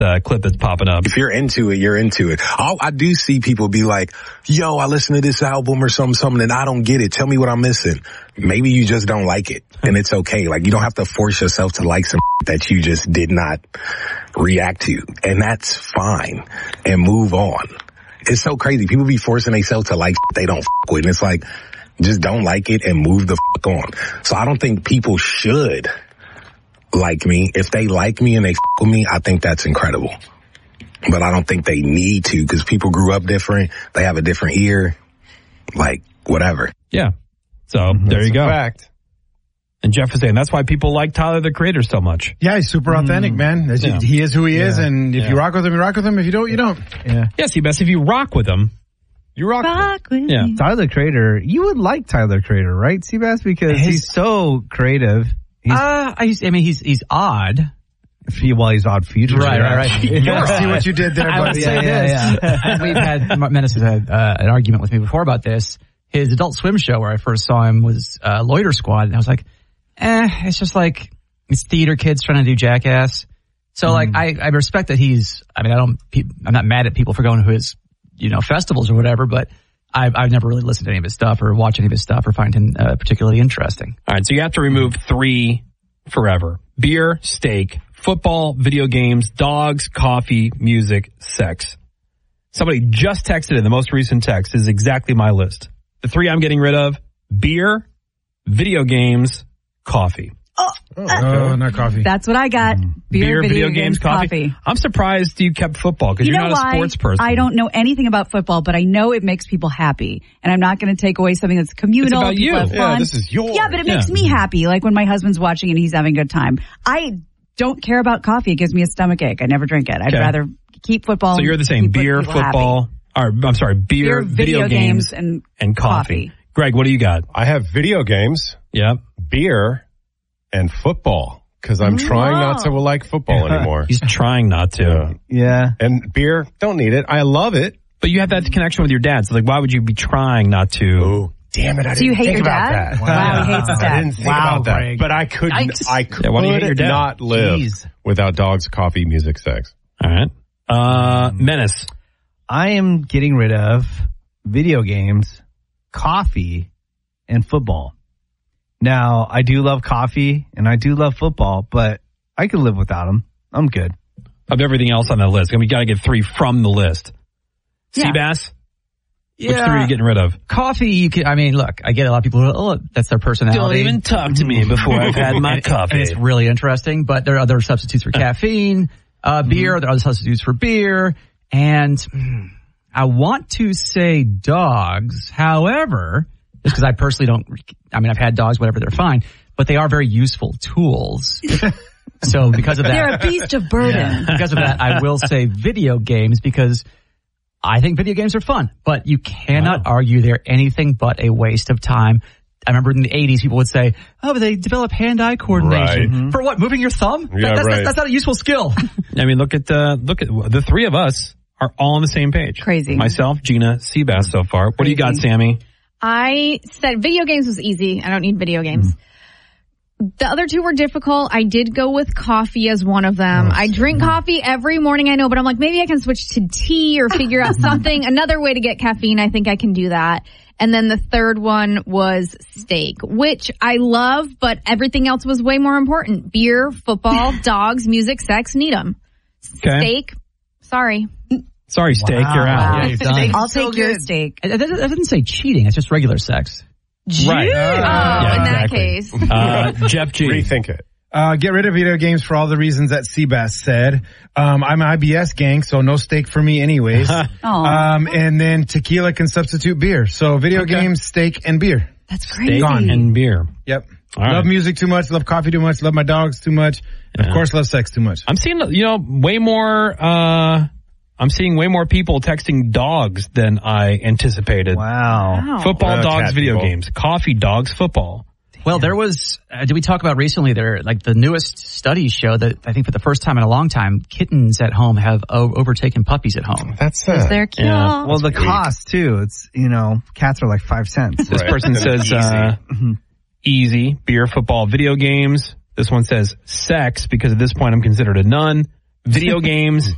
clip that's popping up. If you're into it, you're into it. I do see people be like, yo, I listen to this album or something and I don't get it. Tell me what I'm missing. Maybe you just don't like it and it's okay. Like you don't have to force yourself to like some that you just did not react to. And that's fine and move on. It's so crazy. People be forcing themselves to like they don't with. And it's like, just don't like it and move the on. So I don't think people should like me. If they like me and they with me, I think that's incredible. But I don't think they need to because people grew up different. They have a different ear. Like, whatever. Yeah. So, there you go. Fact. And Jeff was saying that's why people like Tyler, the Creator, so much. Yeah, he's super authentic, man. He is who he is, and if you rock with him, you rock with him. If you don't, you don't. Yeah. Yes, best if you rock with him. You rock with him. Yeah. Tyler, the Creator, you would like Tyler, the Creator, right, Seabass? Because he's so creative. He's odd. He's odd future. Right. See what you did there, buddy. I would say this. We've had, Menace has had an argument with me before about this. His Adult Swim show where I first saw him was Loiter Squad. And I was like, it's just like, it's theater kids trying to do Jackass. So like, I respect that I'm not mad at people for going to his, festivals or whatever, but I've never really listened to any of his stuff or watched any of his stuff or find him particularly interesting. All right, so you have to remove 3 forever. Beer, steak, football, video games, dogs, coffee, music, sex. Somebody just texted in the most recent text is exactly my list. The 3 I'm getting rid of, beer, video games, coffee. Not coffee. That's what I got. Beer, video games, coffee. I'm surprised you kept football because you're not a sports person. I don't know anything about football, but I know it makes people happy. And I'm not going to take away something that's communal. It's about you. Yeah, this is yours. Yeah, but it makes me happy. Like when my husband's watching and he's having a good time. I don't care about coffee. It gives me a stomach ache. I never drink it. I'd rather keep football. So you're the same. Beer, football. Beer, video games, and coffee. Greg, what do you got? I have video games. Yep. Beer. And football, because I'm trying not to like football anymore. He's trying not to. Yeah. And beer, don't need it. I love it. But you have that connection with your dad. So, why would you be trying not to? Oh, damn it. I didn't think about that. Wow, he hates his dad. I didn't think about that. Greg. But I could why do you hate your dad? Not live without dogs, coffee, music, sex. All right. Menace. I am getting rid of video games, coffee, and football. Now, I do love coffee and I do love football, but I could live without them. I'm good. Of everything else on the list, we got to get 3 from the list. Yeah. Seabass? Which 3 are you getting rid of? Coffee, look, I get a lot of people who that's their personality. Don't even talk to me before I've had my coffee. And it's really interesting, but there are other substitutes for caffeine. Beer, there are other substitutes for beer. And I want to say dogs. However, just because I personally I've had dogs, whatever, they're fine, but they are very useful tools. So because of that. They're a beast of burden. Yeah, because of that, I will say video games because I think video games are fun, but you cannot argue they're anything but a waste of time. I remember in the 80s, people would say, but they develop hand-eye coordination. Right. For what, moving your thumb? Yeah, that's not a useful skill. Look at the 3 of us are all on the same page. Crazy. Myself, Gina, Seabass so far. What do you got, Sammy? I said video games was easy. I don't need video games. The other 2 were difficult. I did go with coffee as one of them. I drink coffee every morning, I know, but I'm like, maybe I can switch to tea or figure out something, another way to get caffeine. I think I can do that. And then the 3rd one was steak, which I love, but everything else was way more important. Beer, football, dogs, music, sex, need them. Okay. Steak, sorry. Sorry, steak, you're out. Wow. I'll take your steak. That doesn't say cheating. It's just regular sex. Right. In that case. Jeff G. Rethink it. Get rid of video games for all the reasons that Seabass said. I'm an IBS gang, so no steak for me anyways. And then tequila can substitute beer. So video games, steak, and beer. That's crazy. Steak and beer. Yep. All right. Love music too much, love coffee too much, love my dogs too much, and of course love sex too much. I'm seeing, way more, I'm seeing way more people texting dogs than I anticipated. Wow. Football, dogs, video games. Coffee, dogs, football. Well, there was, did we talk about recently the newest studies show that I think for the first time in a long time, kittens at home have overtaken puppies at home. That's they're cute. Yeah. Well, the cost too. It's, cats are like 5 cents. This person says, easy, beer, football, video games. This one says sex because at this point I'm considered a nun. Video games,